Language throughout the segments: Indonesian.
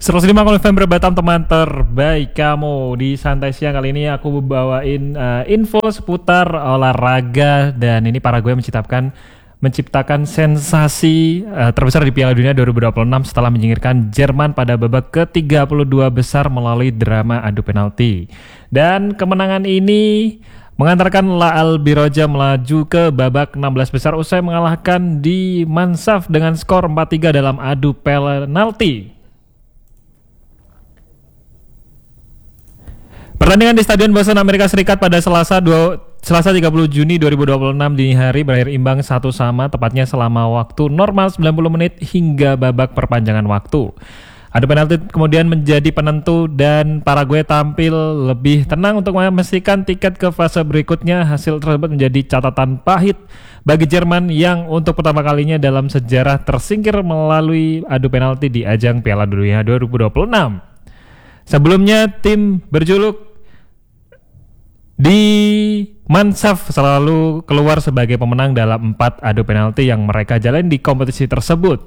105 November Batam, teman terbaik kamu. Di santai siang kali ini aku bawain info seputar olahraga. Dan ini Paraguay menciptakan sensasi terbesar di Piala Dunia 2026 setelah menyingkirkan Jerman pada babak ke-32 besar melalui drama adu penalti. Dan kemenangan ini mengantarkan La Albiroja melaju ke babak 16 besar usai mengalahkan di Mansaf dengan skor 4-3 dalam adu penalti. Pertandingan di Stadion Boston Amerika Serikat pada Selasa 30 Juni 2026 dini hari berakhir imbang 1-1, tepatnya selama waktu normal 90 menit hingga babak perpanjangan waktu. Adu penalti kemudian menjadi penentu dan Paraguay tampil lebih tenang untuk memastikan tiket ke fase berikutnya. Hasil tersebut menjadi catatan pahit bagi Jerman yang untuk pertama kalinya dalam sejarah tersingkir melalui adu penalti di ajang Piala Dunia 2026. Sebelumnya tim berjuluk di Mansaf selalu keluar sebagai pemenang dalam 4 adu penalti yang mereka jalani di kompetisi tersebut.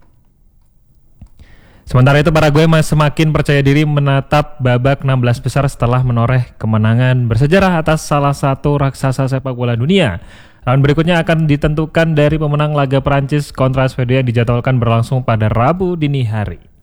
Sementara itu Paraguay semakin percaya diri menatap babak 16 besar setelah menoreh kemenangan bersejarah atas salah satu raksasa sepak bola dunia. Round berikutnya akan ditentukan dari pemenang laga Prancis kontra Swedia yang dijadwalkan berlangsung pada Rabu dini hari.